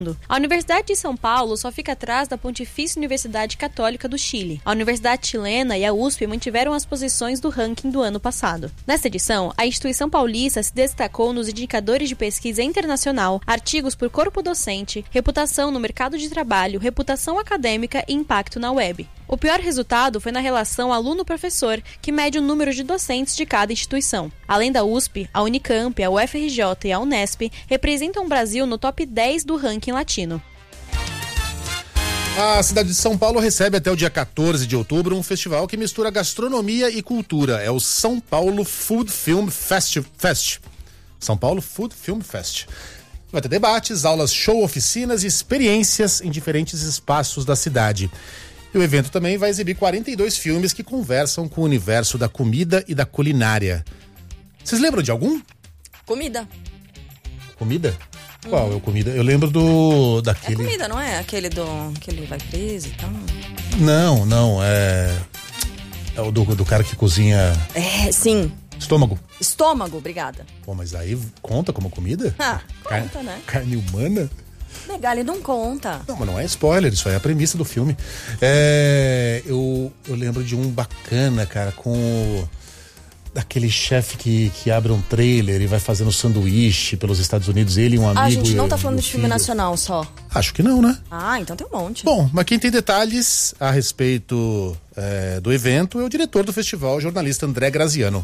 A Universidade de São Paulo só fica atrás da Pontifícia Universidade Católica do Chile. A Universidade Chilena e a USP mantiveram as posições do ranking do ano passado. Nesta edição, a instituição paulista se destacou nos indicadores de pesquisa internacional, artigos por corpo docente, reputação no mercado de trabalho, reputação acadêmica e impacto na web. O pior resultado foi na relação aluno-professor, que mede o número de docentes de cada instituição. Além da USP, a Unicamp, a UFRJ e a Unesp representam o Brasil no top 10 do ranking latino. A cidade de São Paulo recebe até o dia 14 de outubro um festival que mistura gastronomia e cultura. É o São Paulo Food Film Fest. São Paulo Food Film Fest. Vai ter debates, aulas, show, oficinas e experiências em diferentes espaços da cidade. E o evento também vai exibir 42 filmes que conversam com o universo da comida e da culinária. Vocês lembram de algum? Comida? Qual é o comida? Eu lembro daquele... É comida, não é? Aquele que ele vai preso e tal? Não, é o do cara que cozinha... É, sim. Estômago, obrigada. Pô, mas aí conta como comida? Conta, né? Carne humana? Legal, ele não conta. Não, mas não é spoiler, isso aí é a premissa do filme. Eu lembro de um bacana, cara, com daquele chefe que abre um trailer e vai fazendo sanduíche pelos Estados Unidos, ele e um amigo. A gente não tá falando de filme nacional só. Acho que não, né? Então tem um monte. Bom, mas quem tem detalhes a respeito do evento é o diretor do festival, o jornalista André Graziano.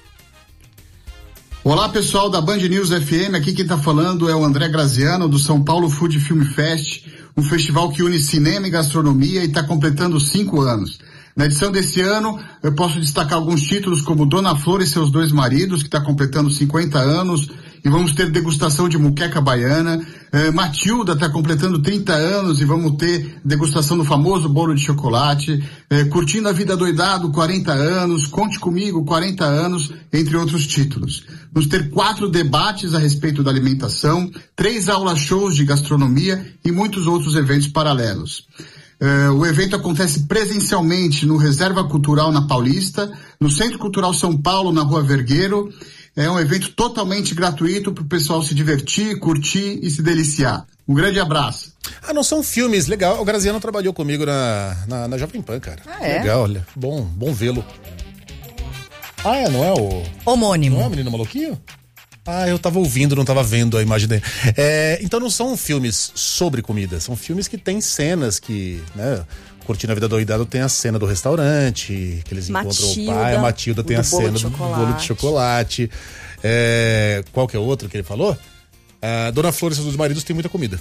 Olá, pessoal da Band News FM, aqui quem tá falando é o André Graziano do São Paulo Food Film Fest, um festival que une cinema e gastronomia e está completando 5 anos. Na edição desse ano, eu posso destacar alguns títulos como Dona Flor e seus 2 maridos, que está completando 50 anos, e vamos ter degustação de muqueca baiana. Matilda está completando 30 anos e vamos ter degustação do famoso bolo de chocolate. Curtindo a Vida Doidado, 40 anos. Conte Comigo, 40 anos, entre outros títulos. Vamos ter 4 debates a respeito da alimentação, 3 aulas shows de gastronomia e muitos outros eventos paralelos. O evento acontece presencialmente no Reserva Cultural na Paulista, no Centro Cultural São Paulo, na Rua Vergueiro. É um evento totalmente gratuito para o pessoal se divertir, curtir e se deliciar. Um grande abraço. Não são filmes, legal. O Graziano trabalhou comigo na Jovem Pan, cara. É? Legal, olha. Bom vê-lo. Não é o... Homônimo. Não é o Menino Maluquinho? Eu tava ouvindo, não tava vendo a imagem dele. Então não são filmes sobre comida, são filmes que tem cenas que, né? Curtindo a Vida Doidado tem a cena do restaurante, que eles encontram o pai, a Matilda tem a cena do bolo de chocolate. Qual que é o outro que ele falou? Dona Flor e seus 2 maridos tem muita comida.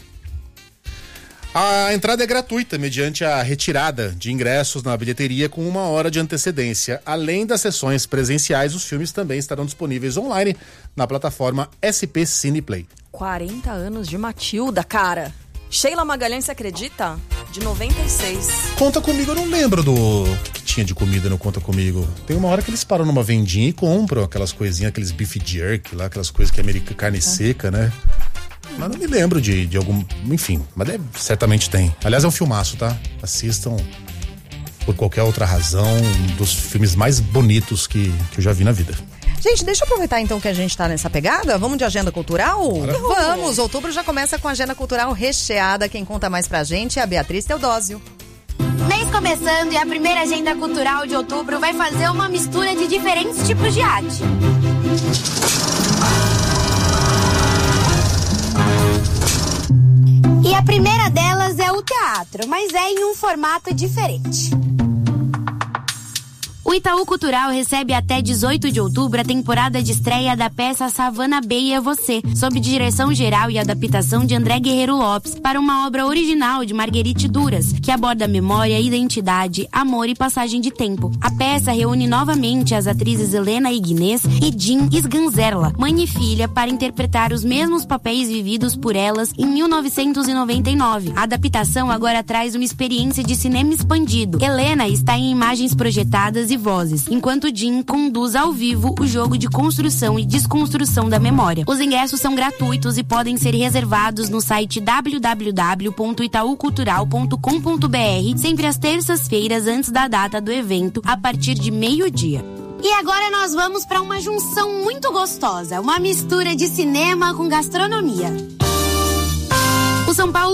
A entrada é gratuita, mediante a retirada de ingressos na bilheteria com 1 hora de antecedência. Além das sessões presenciais, os filmes também estarão disponíveis online na plataforma SP Cineplay. 40 anos de Matilda, cara. Sheila Magalhães, você acredita? De 96. Conta Comigo, eu não lembro do que tinha de comida no Conta Comigo. Tem uma hora que eles param numa vendinha e compram aquelas coisinhas, aqueles beef jerky lá, aquelas coisas que é carne seca, né? Mas não me lembro de algum... Enfim, mas certamente tem. Aliás, é um filmaço, tá? Assistam por qualquer outra razão, um dos filmes mais bonitos que eu já vi na vida. Gente, deixa eu aproveitar então que a gente tá nessa pegada. Vamos de agenda cultural? Bora. Vamos! Outubro já começa com a agenda cultural recheada. Quem conta mais pra gente é a Beatriz Teodósio. Mês começando e a primeira agenda cultural de outubro vai fazer uma mistura de diferentes tipos de arte. E a primeira delas é o teatro, mas é em um formato diferente. O Itaú Cultural recebe até 18 de outubro a temporada de estreia da peça Savana Bay é Você, sob direção geral e adaptação de André Guerreiro Lopes, para uma obra original de Marguerite Duras, que aborda memória, identidade, amor e passagem de tempo. A peça reúne novamente as atrizes Helena Ignez e Jean Sganzerla, mãe e filha, para interpretar os mesmos papéis vividos por elas em 1999. A adaptação agora traz uma experiência de cinema expandido. Helena está em imagens projetadas e vozes, enquanto Jean conduz ao vivo o jogo de construção e desconstrução da memória. Os ingressos são gratuitos e podem ser reservados no site www.itaucultural.com.br, sempre às terças-feiras antes da data do evento, a partir de 12:00. E agora nós vamos para uma junção muito gostosa, uma mistura de cinema com gastronomia. O São Paulo